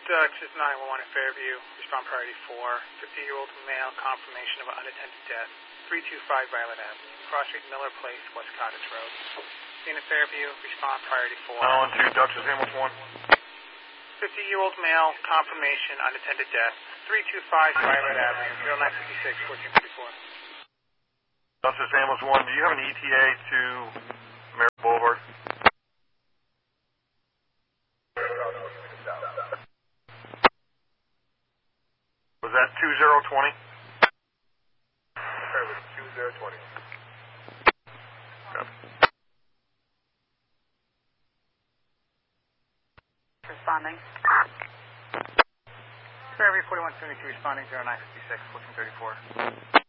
Texas 911 in Fairview, respond priority 4, 50-year-old male, confirmation of unattended death, 325 Violet Avenue, Cross Street, Miller Place, West Cottage Road. Scene in Fairview, respond priority 4. 912, Dutchess Hamilton 1. 50-year-old male, confirmation, unattended death, 325 Violet Avenue, 0956, 1454. Dutchess Hamilton 1, do you have an ETA to Merritt Boulevard? Was that 2020? Okay, it was 2020. Okay. Responding. Fairview 4172, responding 0956, 1434.